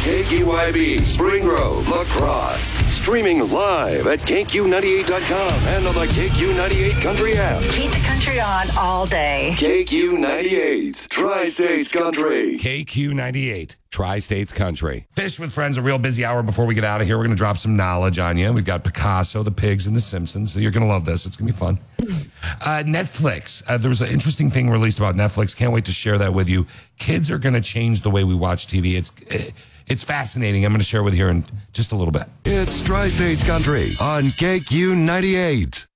KQYB, Spring Grove, La Crosse. Streaming live at KQ98.com and on the KQ98 Country app. Keep the country on all day. KQ98, Tri-States Country. KQ98, Tri-States Country. Fish with Friends, a real busy hour before we get out of here. We're going to drop some knowledge on you. We've got Picasso, the pigs, and the Simpsons. So you're going to love this. It's going to be fun. Netflix. There was an interesting thing released about Netflix. Can't wait to share that with you. Kids are going to change the way we watch TV. It's fascinating. I'm going to share with you here in just a little bit. It's Tri-States Country on KQ98.